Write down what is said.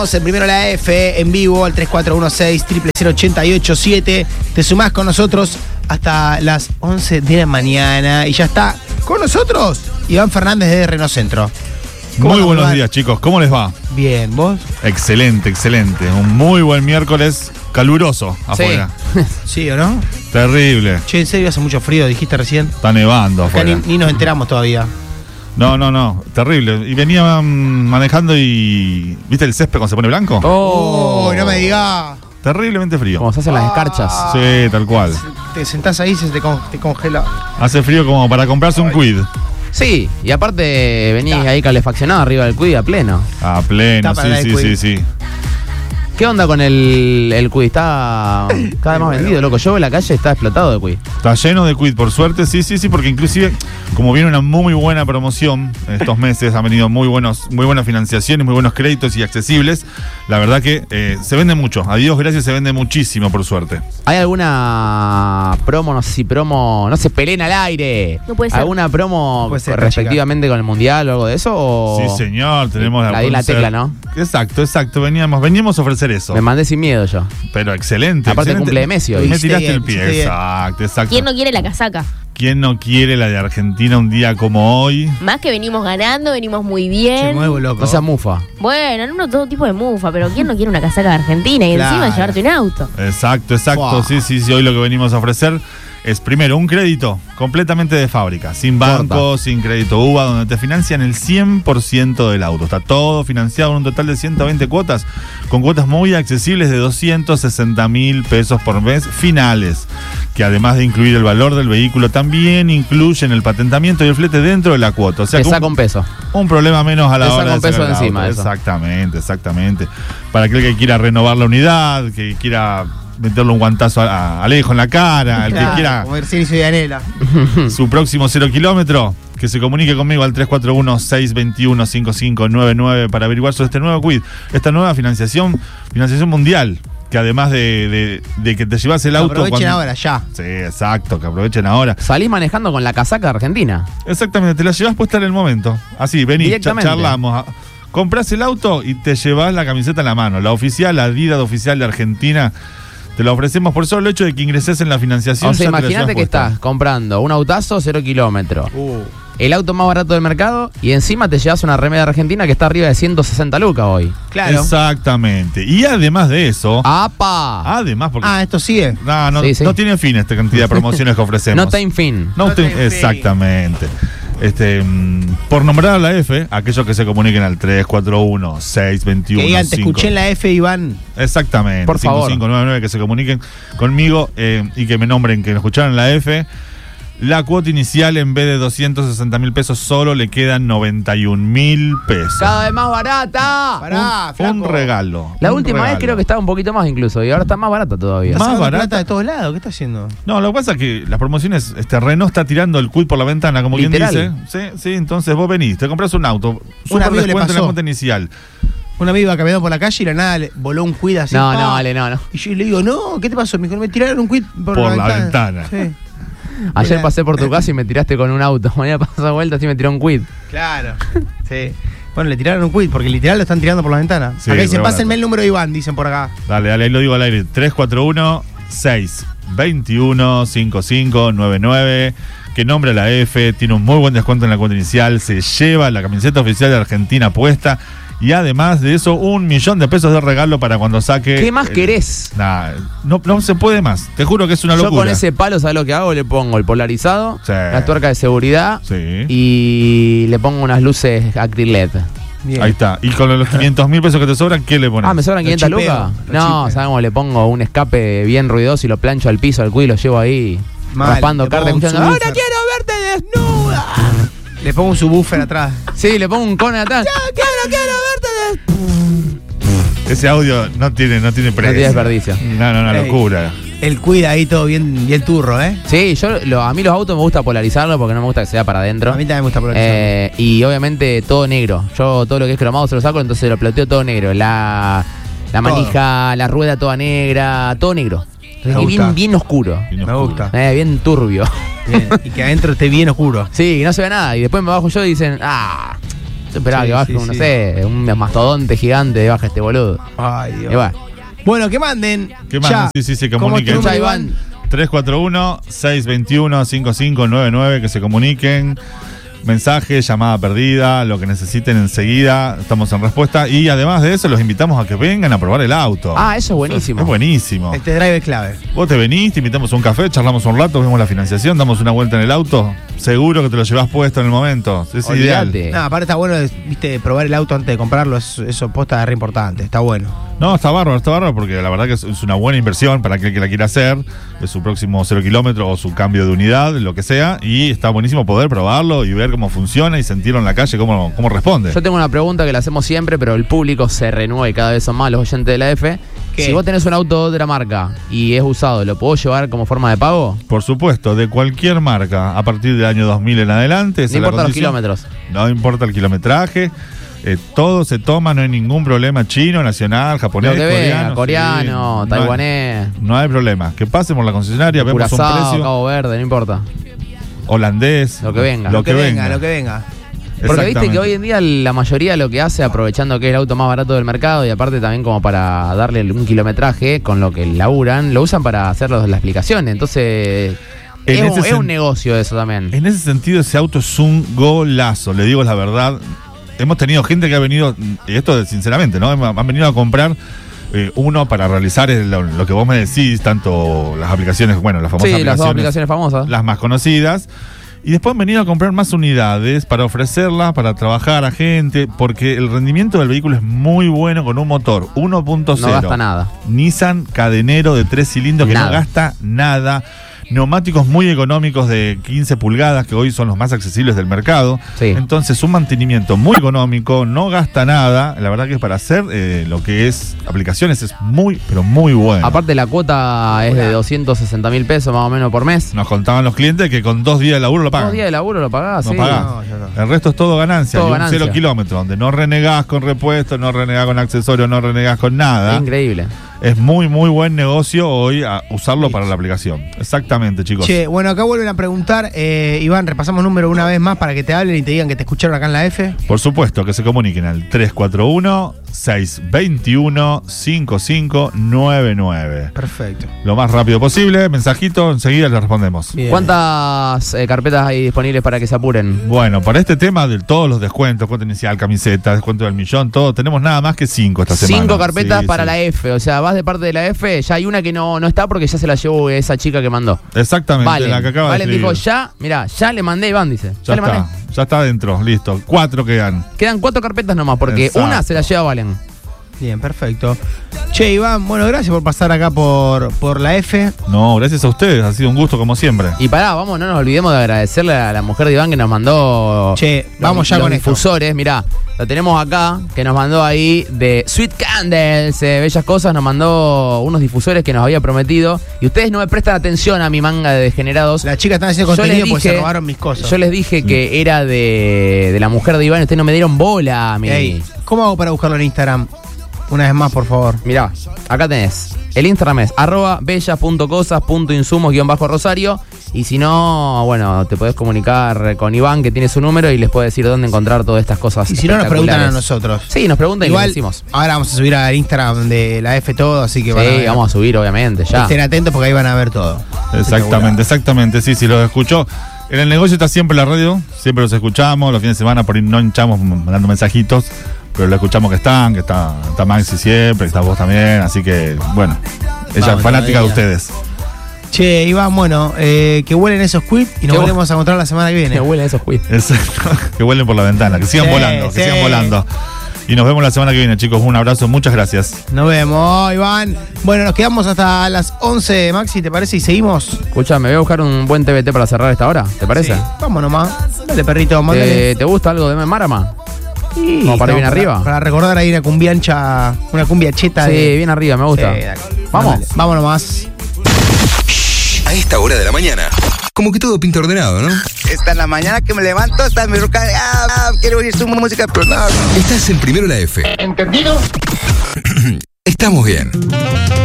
estamos en Primero la F, en vivo, al 3416-000887. Te sumás con nosotros hasta las 11 de la mañana. Y ya está con nosotros Iván Fernández de Renault Centro. Muy buenos días, chicos. ¿Cómo les va? Bien, ¿vos? Excelente, excelente. Un muy buen miércoles caluroso afuera. ¿Sí o no? Terrible. Che, en serio, hace mucho frío, dijiste recién. Está nevando Acá afuera. ni nos enteramos todavía. No. Terrible. Y venía manejando y... ¿Viste el césped cuando se pone blanco? Oh, no me digas. Terriblemente frío. Como se hacen las escarchas. Sí, tal cual. Te sentás ahí y se te congela. Hace frío como para comprarse un Quid. Sí, y aparte venís ahí calefaccionado arriba del Quid a pleno. A pleno, Está para el Quid. sí. ¿Qué onda con el Quid? Está cada vez más vendido, loco. Yo en la calle está explotado de Quid. Está lleno de Quid, por suerte, sí, porque inclusive, como viene una muy buena promoción estos meses, han venido muy buenas financiaciones, muy buenos créditos y accesibles. La verdad que se vende mucho. A Dios gracias, se vende muchísimo, por suerte. ¿Hay alguna promo, no sé si promo, no se peleen al aire? No puede ser. ¿Alguna promo Puede ser, respectivamente con el Mundial o algo de eso? O... Sí, señor, tenemos la di la tecla, ¿no? Exacto, veníamos a ofrecer eso. Me mandé sin miedo yo. Pero excelente. Aparte excelente. cumple de Messi hoy. Me Hiciste tiraste bien, el pie, hiciste bien. exacto. ¿Quién no quiere la casaca? ¿Quién no quiere la de Argentina un día como hoy? Más que venimos ganando, venimos muy Se bien. mueve loco. No seas mufa. Bueno, no todo tipo de mufa, pero ¿quién no quiere una casaca de Argentina? Y Claro. encima llevarte un auto. Exacto. Fua. Sí. Hoy lo que venimos a ofrecer es primero un crédito completamente de fábrica, sin banco, sin crédito UVA, donde te financian el 100% del auto. Está todo financiado en un total de 120 cuotas, con cuotas muy accesibles de 260.000 pesos por mes finales, que además de incluir el valor del vehículo, también incluyen el patentamiento y el flete dentro de la cuota. O sea, Te que saca un peso. un problema menos a la Te hora saca de un peso sacar el de encima, auto. eso. Exactamente. Para aquel que quiera renovar la unidad, que quiera meterle un guantazo a Alejo en la cara, el que quiera Como Mercedes y Anela. su próximo 0 kilómetro, que se comunique conmigo al 341-621-5599 para averiguar sobre este nuevo Quid, esta nueva financiación mundial, que además de que te llevas el auto... Aprovechen ahora, ya. Sí, exacto, que aprovechen ahora. Salís manejando con la casaca argentina. Exactamente, te la llevas puesta en el momento. Así, vení, Directamente. charlamos. Comprás el auto y te llevas la camiseta en la mano. La oficial, la Adidas oficial de Argentina, te la ofrecemos por solo el hecho de que ingreses en la financiación. O sea, ya te la imagínate llevas que puesta. estás comprando un autazo 0 kilómetros. El auto más barato del mercado y encima te llevas una remera argentina que está arriba de 160 lucas hoy. Claro. Exactamente. Y además de eso... ¡Apa! Además, porque... Esto sigue. No Sí. no tiene fin esta cantidad de promociones que ofrecemos. No time fin. No time fin. Exactamente. Por nombrar a la F, aquellos que se comuniquen al 341-621. Que digan, te escuché en la F, Iván. Exactamente. Por favor. 5599, que se comuniquen conmigo y que me nombren que nos escucharon en la F. La cuota inicial, en vez de 260.000 pesos, solo le quedan 91.000 pesos. Cada vez más barata. Pará, Un flaco. regalo. La un última vez regalo. creo que estaba un poquito más incluso y ahora está más barata todavía. Más Más barata. barata de todos lados. ¿Qué está haciendo? No, lo que pasa es que las promociones, Renault está tirando el Quid por la ventana, como Literal. quien dice. Sí, entonces vos venís, te compras un auto, super amigo le descuento en la pasó. cuota inicial. Un amigo iba caminando por la calle y la nada le voló un quid así. No, ¡pah! no, Ale, no. Y yo le digo, no, ¿qué te pasó? Me dijo, me tiraron un quid por la ventana. Sí, Ayer Mira. pasé por tu casa y me tiraste con un auto. Mañana pasó vuelta y me tiró un Quid. claro. Sí. Bueno, le tiraron un quid porque literal lo están tirando por la ventana. Sí, acá dicen, re pásenme barato. el número de Iván, dicen por acá. Dale, ahí lo digo al aire. 341-621-5599. Que nombra la F, tiene un muy buen descuento en la cuota inicial, se lleva la camiseta oficial de Argentina puesta. Y además de eso, 1.000.000 pesos de regalo para cuando saque. ¿Qué más querés? Nah, no se puede más. Te juro que es una Yo locura. con ese palo, ¿sabes lo que hago? Le pongo el polarizado, Sí. la tuerca de seguridad Sí. y le pongo unas luces Acrylet. Bien. Ahí está. Y con los 500.000 pesos que te sobran, ¿qué le pones? ¿Me sobran Lo 500 chipeo, lucas? lo No, chipeo. sabemos, le pongo un escape bien ruidoso y lo plancho al piso, al Quid y lo llevo ahí Mal, raspando le cartas, pongo un escuchando subwoofer. ¡Ahora quiero verte desnuda! Le pongo un subwoofer atrás. Sí, le pongo un cone atrás. ¡Quiero verte desnuda! Ese audio no tiene precio. No tiene desperdicio. No, una Ey. locura. El quid ahí todo bien turro, ¿eh? Sí, a mí los autos me gusta polarizarlo porque no me gusta que sea para adentro. A mí también me gusta polarizar. Y obviamente todo negro. Yo todo lo que es cromado se lo saco, entonces lo ploteo todo negro. La manija, la rueda toda negra, todo negro. Me gusta. Bien oscuro. Bien Me oscuro. gusta. Bien turbio. Bien. Y que adentro esté bien oscuro. Sí, no se ve nada. Y después me bajo yo y dicen, Esperá Sí, que baje, sí, no sí. sé, un mastodonte gigante, baja este boludo. Ay, Dios. Y bueno, Bueno, que manden. ¿Qué ya. mandan? Sí, se ¿Cómo comuniquen. te llamas, Ya, Iván? 341-621-5599, que se comuniquen. Mensaje, llamada perdida, lo que necesiten enseguida, estamos en respuesta. Y además de eso, los invitamos a que vengan a probar el auto. eso es buenísimo. Es buenísimo. Este drive es clave. Vos te venís, te invitamos a un café, charlamos un rato, vemos la financiación, damos una vuelta en el auto. Seguro que te lo llevas puesto en el momento. Es ideal. Olvídate. No, aparte está bueno, viste, probar el auto antes de comprarlo. Eso posta es re importante. Está bueno. No, está bárbaro, porque la verdad que es una buena inversión para aquel que la quiera hacer. Es su próximo 0 kilómetro o su cambio de unidad, lo que sea. Y está buenísimo poder probarlo y ver cómo funciona y sentirlo en la calle, cómo responde. Yo tengo una pregunta que la hacemos siempre, pero el público se renueva y cada vez son más los oyentes de la F. ¿Qué? Si vos tenés un auto de otra marca y es usado, ¿lo puedo llevar como forma de pago? Por supuesto, de cualquier marca, a partir del año 2000 en adelante. esa No es la importa los condición. kilómetros. No importa el kilometraje. Todo se toma, no hay ningún problema. Chino, nacional, japonés, Lo que venga, sí, coreano, taiwanés, No hay problema. Que pasen por la concesionaria, vemos un Curazao, precio. Cabo Verde, no importa. Holandés. Lo que venga. Lo que venga. Porque viste que Exactamente. hoy en día la mayoría lo que hace, aprovechando que es el auto más barato del mercado y aparte también como para darle un kilometraje con lo que laburan, lo usan para hacer las explicaciones. Entonces, es un negocio eso también. En ese sentido, ese auto es un golazo, le digo la verdad. Hemos tenido gente que ha venido, y esto sinceramente, ¿no? Han venido a comprar uno para realizar lo que vos me decís, tanto las aplicaciones, bueno, las famosas Sí, las dos aplicaciones famosas. las más conocidas. Y después han venido a comprar más unidades para ofrecerlas, para trabajar a gente, porque el rendimiento del vehículo es muy bueno con un motor 1.0. No gasta nada. Nissan cadenero de 3 cilindros que Nada. no gasta nada. Neumáticos muy económicos de 15 pulgadas, que hoy son los más accesibles del mercado. Sí. Entonces, un mantenimiento muy económico, no gasta nada. La verdad que para hacer lo que es aplicaciones es muy, pero muy bueno. Aparte la cuota es de 260.000 pesos más o menos por mes. Nos contaban los clientes que con 2 días de laburo lo pagan. 2 días de laburo lo pagás, No sí. pagás. No, ya está. El resto es todo ganancia. Todo y un ganancia. 0 kilómetros, donde no renegás con repuestos, no renegás con accesorios, no renegás con nada. Increíble. Es muy, muy buen negocio hoy a usarlo para la aplicación. Exactamente, chicos. Che, bueno, acá vuelven a preguntar. Iván, repasamos número una vez más para que te hablen y te digan que te escucharon acá en la F. Por supuesto, que se comuniquen al 341-621-5599. Perfecto. Lo más rápido posible, mensajito, enseguida les respondemos. Bien. ¿Cuántas carpetas hay disponibles para que se apuren? Bueno, para este tema de todos los descuentos, cuenta inicial, camiseta, descuento del millón, todo, tenemos nada más que 5 esta semana. 5 carpetas Sí, para sí. la F, o sea, vas de parte de la F, ya hay una que no está porque ya se la llevó esa chica que mandó. Exactamente, Valen, la que acaba Valen de dijo, escribir. ya le mandé, Iván dice. Ya le mandé. ya está adentro, listo. 4 quedan. Quedan 4 carpetas nomás, porque Exacto. una se la lleva Valen. Bien, perfecto. Che, Iván, bueno, gracias por pasar acá por la F. No, gracias a ustedes, ha sido un gusto como siempre. Y pará, no nos olvidemos de agradecerle a la mujer de Iván que nos mandó Che, vamos ya los con esto. difusores. Mirá, lo tenemos acá, que nos mandó ahí de Sweet Candles, Bellas Cosas, nos mandó unos difusores que nos había prometido. Y ustedes no me prestan atención a mi manga de degenerados. Las chicas están haciendo Yo les contenido porque se dije- robaron mis cosas. Yo les dije que era de la mujer de Iván y ustedes no me dieron bola a mí. Ey, ¿cómo hago para buscarlo en Instagram? Una vez más, por favor. Mirá, acá tenés. El Instagram es @bellas.cosas.insumos_Rosario. Y si no, bueno, te podés comunicar con Iván, que tiene su número, y les puede decir dónde encontrar todas estas cosas. Y si no, nos preguntan a espectaculares. nosotros. Sí, nos preguntan y Igual, les decimos. ahora vamos a subir al Instagram de la F todo, así que van a Sí, ver. vamos a subir, obviamente, ya. Estén atentos porque ahí van a ver todo. Exactamente, sí, los escuchó. En el negocio está siempre la radio, siempre los escuchamos, los fines de semana por ahí no hinchamos mandando mensajitos, pero lo escuchamos que está Maxi siempre, que está vos también, así que, bueno, ella Vamos es fanática de todavía. ustedes. Che, Iván, bueno, que huelen esos quits y nos Que volvemos a encontrar la semana que viene. Me huelen esos quiz. Exacto, que vuelen por la ventana, que sigan Sí, volando, que sí. sigan volando. Y nos vemos la semana que viene, chicos, un abrazo, muchas gracias. Nos vemos, Iván. Bueno, nos quedamos hasta las 11, Maxi, ¿te parece? Y seguimos. Escucha, me voy a buscar un buen TBT para cerrar esta hora, ¿te parece? Sí, vamos nomás. Dale, perrito, mándale. ¿Te gusta algo de Marama? Sí, como para ir bien estamos arriba. Para recordar ahí una cumbiancha, una cumbia cheta. Sí, de... bien arriba, me gusta. Sí, dale. Vamos. Mándale. Vamos nomás. A esta hora de la mañana, como que todo pinta ordenado, ¿no? Esta en la mañana que me levanto, está mi ruca de, quiero oír su música, pero no. Estás en Primero la F. ¿Entendido? Estamos bien.